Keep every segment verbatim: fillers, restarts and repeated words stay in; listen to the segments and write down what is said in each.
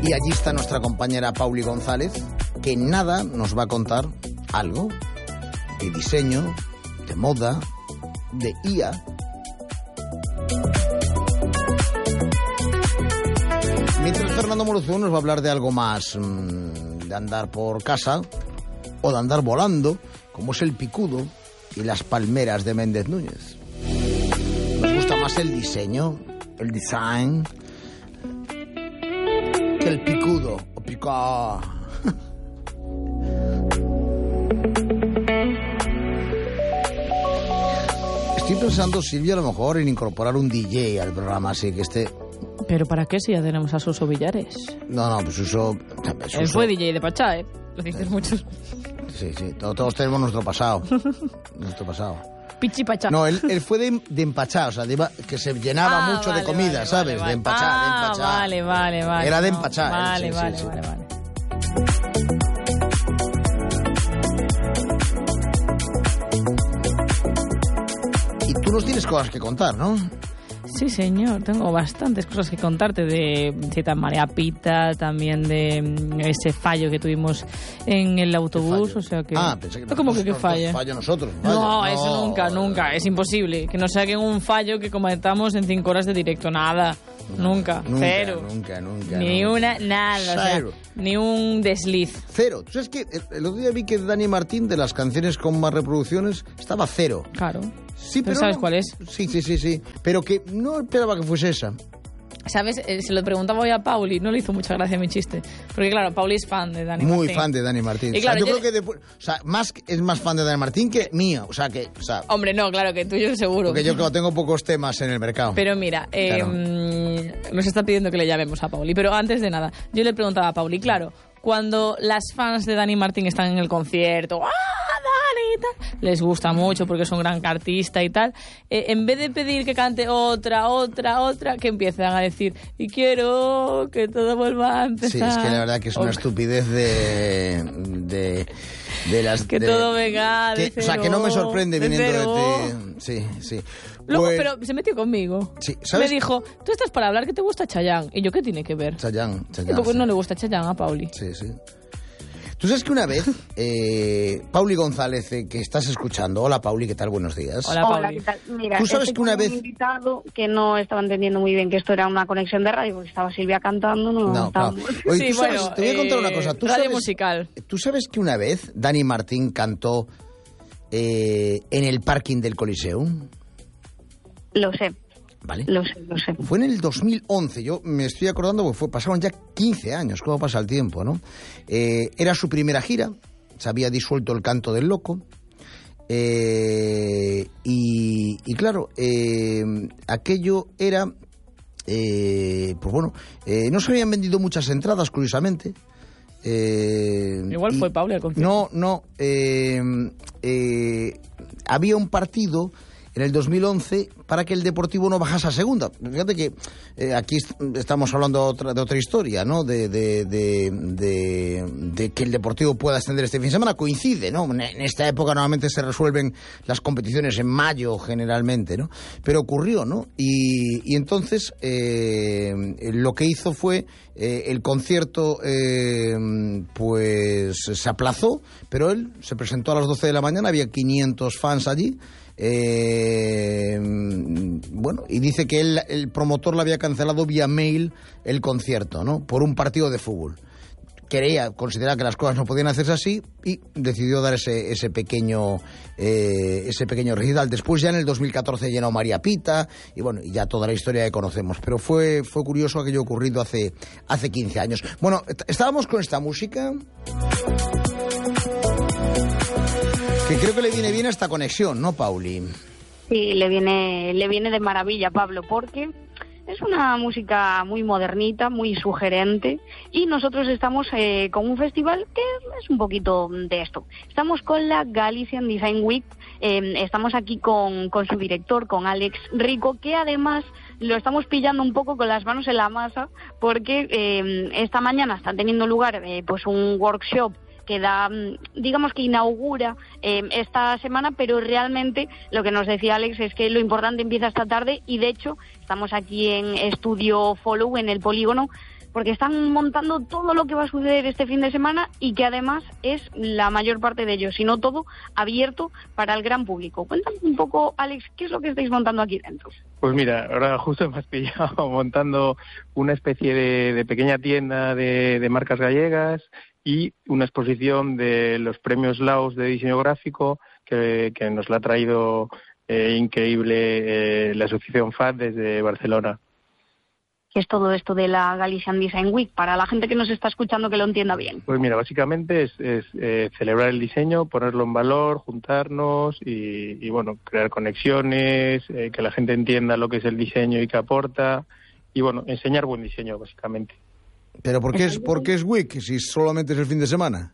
Y allí está nuestra compañera Pauli González, que en nada nos va a contar algo de diseño, de moda, de I A. Mientras Fernando Morozú nos va a hablar de algo más, mmm, de andar por casa o de andar volando, como es el picudo y las palmeras de Méndez Núñez. Nos gusta más el diseño, el design, que el picudo o pica. Estoy pensando, Silvia, a lo mejor en incorporar un D J al programa, así que esté... ¿Pero para qué si ya tenemos a Suso Villares? No, no, pues Suso... Él fue D J de Pachá, ¿eh? Lo dices eh, mucho. Sí, sí, todos, todos tenemos nuestro pasado. Nuestro pasado. Pichi Pachá. No, él, él fue de, de empachá, o sea, de, que se llenaba ah, mucho vale, de comida, vale, ¿sabes? Vale, vale. De empachá, ah, de empachá. Vale, vale, vale. Era de no, empachá. Vale, él, sí, vale, sí, vale, sí. vale. Y tú nos tienes cosas que contar, ¿no? Sí, señor, tengo bastantes cosas que contarte de Zeta Marea Pita, también de ese fallo que tuvimos en el autobús, o sea que... Ah, pensé que no, ¿Cómo que qué fallo? fallo nosotros. No, no, eso nunca, nunca, es imposible. Que nos saquen un fallo que comentamos en cinco horas de directo, nada, no, nunca, nunca, cero. Nunca, nunca, Ni nunca. una, nada, Cero. O sea, ni un desliz. Cero. ¿Tú sabes que el, el otro día vi que Dani Martín, de las canciones con más reproducciones, estaba cero? Claro. Sí, pero ¿Sabes no, cuál es? Sí, sí, sí, sí. Pero que no esperaba que fuese esa. ¿Sabes? Eh, se lo preguntaba hoy a Pauli, no le hizo mucha gracia mi chiste. Porque claro, Pauli es fan de Dani Muy Martín. fan de Dani Martín. Y claro, o sea, yo, yo creo que después, o sea, más es más fan de Dani Martín que mío. O sea, que... O sea, hombre, no, claro, que tuyo seguro. Porque yo creo, tengo pocos temas en el mercado. Pero mira, eh, claro. nos está pidiendo que le llamemos a Pauli. Pero antes de nada, yo le preguntaba a Pauli, claro, cuando las fans de Dani Martín están en el concierto... ¡Ah! Les gusta mucho porque es un gran artista y tal. Eh, en vez de pedir que cante otra, otra, otra, que empiezan a decir y quiero que todo vuelva a empezar. Sí, es que la verdad que es una estupidez de... de de las que de, todo venga de que, cero, o sea, que no me sorprende de viniendo de ti. Sí, sí. Luego, pues, pero se metió conmigo. Sí, ¿sabes? Me dijo, tú estás para hablar que te gusta Chayanne. Y yo, ¿qué tiene que ver? Chayanne, Chayanne. Porque sí. no le gusta Chayanne a Pauli. Sí, sí. Tú sabes que una vez, eh, Pauli González, eh, que estás escuchando. Hola, Pauli, ¿qué tal? Buenos días. Hola, Pauli. Hola, ¿qué tal? Mira, tú sabes que una vez... un invitado que no estaba entendiendo muy bien que esto era una conexión de radio, porque estaba Silvia cantando, no, no estaba... claro. Oye, sí, tú sabes, bueno, te voy a contar eh, una cosa. ¿Tú radio sabes, musical. ¿Tú sabes que una vez Dani Martín cantó eh, en el parking del Coliseum? Lo sé. ¿Vale? Lo sé, lo sé. Fue en el dos mil once, yo me estoy acordando porque fue, pasaron ya quince años, cómo pasa el tiempo, ¿no? Eh, era su primera gira, se había disuelto el Canto del Loco, eh, y, y claro, eh, aquello era, eh, pues bueno, eh, no se habían vendido muchas entradas, curiosamente. Eh, Igual fue Pauli al concierto. No, no, eh, eh, había un partido... en el dos mil once, para que el Deportivo no bajase a segunda. Fíjate que eh, aquí est estamos hablando otra, de otra historia, ¿no? De, de, de, de, de que el Deportivo pueda ascender este fin de semana. Coincide, ¿no? En esta época normalmente se resuelven las competiciones en mayo, generalmente, ¿no? Pero ocurrió, ¿no? Y, y entonces eh, lo que hizo fue eh, el concierto, eh, pues se aplazó, pero él se presentó a las doce de la mañana, había quinientos fans allí. Eh, bueno, y dice que él, el promotor le había cancelado vía mail el concierto, ¿no? Por un partido de fútbol. Creía, consideraba que las cosas no podían hacerse así y decidió dar ese, ese pequeño eh, ese pequeño recital. Después ya en el dos mil catorce llenó María Pita y bueno, ya toda la historia que conocemos. Pero fue, fue curioso aquello ocurrido hace, hace quince años. Bueno, estábamos con esta música... que creo que le viene bien a esta conexión, ¿no, Pauli? Sí, le viene, le viene de maravilla, Pablo, porque es una música muy modernita, muy sugerente, y nosotros estamos eh, con un festival que es un poquito de esto. Estamos con la Galician Design Week, eh, estamos aquí con, con su director, con Alex Rico, que además lo estamos pillando un poco con las manos en la masa, porque eh, esta mañana está teniendo lugar eh, pues un workshop que da, digamos que inaugura eh, esta semana, pero realmente lo que nos decía Alex es que lo importante empieza esta tarde y de hecho estamos aquí en Estudio Follow, en el Polígono, porque están montando todo lo que va a suceder este fin de semana y que además es la mayor parte de ello, si no todo, abierto para el gran público. Cuéntame un poco, Alex, ¿qué es lo que estáis montando aquí dentro? Pues mira, ahora justo me has pillado montando una especie de, de pequeña tienda de, de marcas gallegas y una exposición de los premios Laos de diseño gráfico que, que nos la ha traído eh, increíble eh, la asociación F A D desde Barcelona. ¿Qué es todo esto de la Galician Design Week? Para la gente que nos está escuchando que lo entienda bien. Pues mira, básicamente es, es eh, celebrar el diseño, ponerlo en valor, juntarnos y, y bueno, crear conexiones, eh, que la gente entienda lo que es el diseño y qué aporta y bueno, enseñar buen diseño básicamente. ¿Pero por qué es, por qué es Week si solamente es el fin de semana?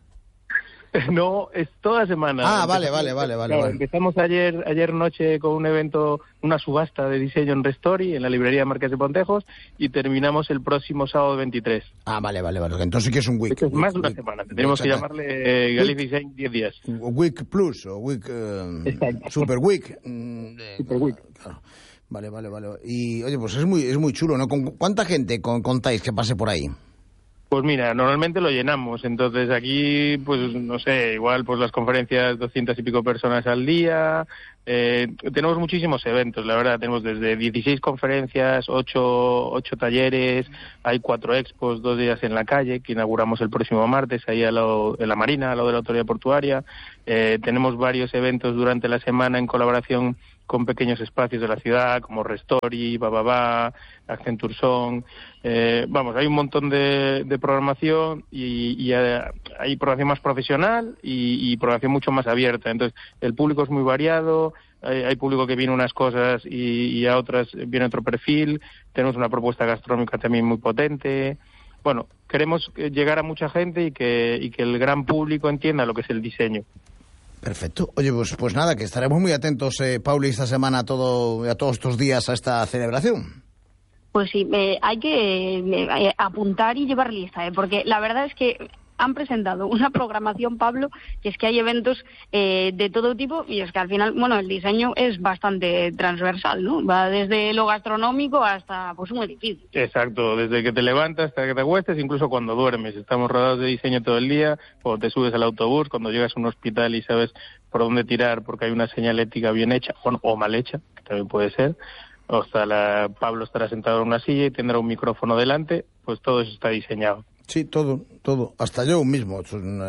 No, es toda semana. Ah, vale, vale, vale, vale, claro, vale. Empezamos ayer ayer noche con un evento, una subasta de diseño en Restori, en la librería Marqués de Pontejos, y terminamos el próximo sábado veintitrés. Ah, vale, vale, vale. Entonces sí que es un week. Es más de una week, semana. Tendríamos que llamarle eh, Galicia Design diez días. Week Plus o Week eh, Super Week. Mm, eh, Super Week. Claro. Vale, vale, vale. Y oye, pues es muy es muy chulo, ¿no? ¿Con cuánta gente con, contáis que pase por ahí? Pues mira, normalmente lo llenamos, entonces aquí, pues no sé, igual pues las conferencias doscientas y pico personas al día, eh, tenemos muchísimos eventos, la verdad, tenemos desde dieciséis conferencias, ocho, ocho talleres, hay cuatro expos, dos días en la calle, que inauguramos el próximo martes, ahí a lo, en la Marina, al lado de la Autoridad Portuaria, eh, tenemos varios eventos durante la semana en colaboración con pequeños espacios de la ciudad, como Restori, Bababá, Accenture Song, eh, vamos, hay un montón de, de programación y, y eh, hay programación más profesional y, y programación mucho más abierta, entonces el público es muy variado, hay, hay público que viene unas cosas y, y a otras viene otro perfil, tenemos una propuesta gastronómica también muy potente, bueno, queremos llegar a mucha gente y que, y que el gran público entienda lo que es el diseño. Perfecto. Oye, pues, pues nada, que estaremos muy atentos, eh, Pauli, esta semana a, todo, a todos estos días a esta celebración. Pues sí, eh, hay que eh, apuntar y llevar lista, eh, porque la verdad es que han presentado una programación, Pablo, que es que hay eventos eh, de todo tipo y es que al final, bueno, el diseño es bastante transversal, ¿no? Va desde lo gastronómico hasta pues un edificio. Exacto, desde que te levantas hasta que te acuestes, incluso cuando duermes. Estamos rodeados de diseño todo el día, cuando te subes al autobús, cuando llegas a un hospital y sabes por dónde tirar porque hay una señalética bien hecha, bueno, o mal hecha, que también puede ser. O hasta la, Pablo estará sentado en una silla y tendrá un micrófono delante, pues todo eso está diseñado. Sí, todo, todo. Hasta yo mismo.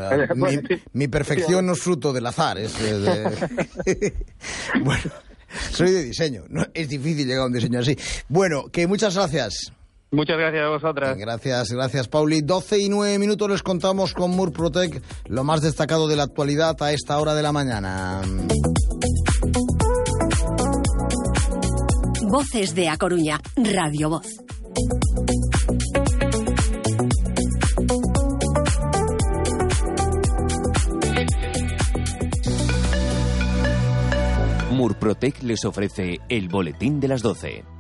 Mi, mi perfección no es fruto del azar. Es de, de... Bueno, soy de diseño. No, es difícil llegar a un diseño así. Bueno, que muchas gracias. Muchas gracias a vosotras. Gracias, gracias, Pauli. doce y nueve minutos les contamos con Murprotec lo más destacado de la actualidad a esta hora de la mañana. Voces de A Coruña, Radio Voz. Murprotec les ofrece el boletín de las doce.